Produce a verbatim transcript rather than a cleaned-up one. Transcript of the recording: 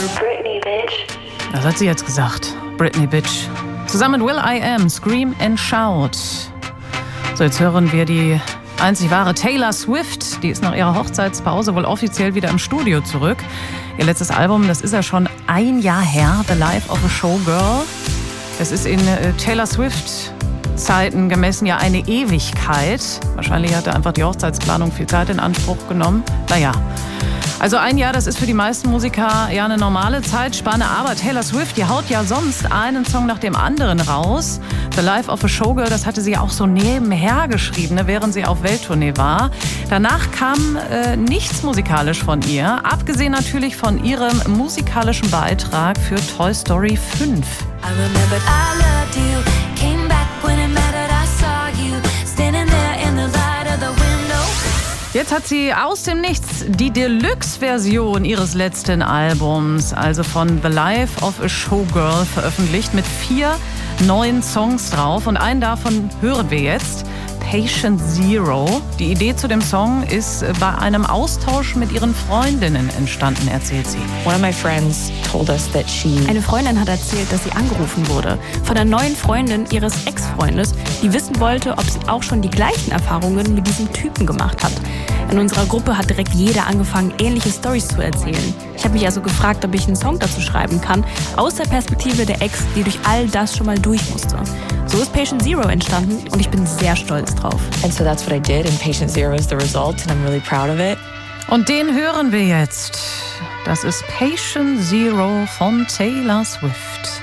Britney, bitch. Das hat sie jetzt gesagt. Britney, bitch. Zusammen mit Will I Am, Scream and Shout. So, jetzt hören wir die einzig wahre Taylor Swift. Die ist nach ihrer Hochzeitspause wohl offiziell wieder im Studio zurück. Ihr letztes Album, das ist ja schon ein Jahr her, The Life of a Showgirl. Es ist in äh, Taylor Swift Zeiten gemessen ja eine Ewigkeit. Wahrscheinlich hat er einfach die Hochzeitsplanung viel Zeit in Anspruch genommen. Naja, also ein Jahr, das ist für die meisten Musiker ja eine normale Zeitspanne. Aber Taylor Swift, die haut ja sonst einen Song nach dem anderen raus. The Life of a Showgirl, das hatte sie auch so nebenher geschrieben, ne, während sie auf Welttournee war. Danach kam äh, nichts musikalisch von ihr, abgesehen natürlich von ihrem musikalischen Beitrag für Toy Story fünf. I remembered I loved you, came back when it mattered, I saw you, standing there in the light of the window. Jetzt hat sie aus dem Nichts die Deluxe-Version ihres letzten Albums, also von The Life of a Showgirl, veröffentlicht mit vier neuen Songs drauf. Und einen davon hören wir jetzt, Patient Zero. Die Idee zu dem Song ist bei einem Austausch mit ihren Freundinnen entstanden, erzählt sie. One of my friends told us that she Eine Freundin hat erzählt, dass sie angerufen wurde von der neuen Freundin ihres Ex-Freundes, die wissen wollte, ob sie auch schon die gleichen Erfahrungen mit diesem Typen gemacht hat. In unserer Gruppe hat direkt jeder angefangen, ähnliche Storys zu erzählen. Ich habe mich also gefragt, ob ich einen Song dazu schreiben kann, aus der Perspektive der Ex, die durch all das schon mal durch musste. So ist Patient Zero entstanden und ich bin sehr stolz drauf. And so that's what I did, and Patient Zero is the result, and I'm really proud of it. Und den hören wir jetzt. Das ist Patient Zero von Taylor Swift.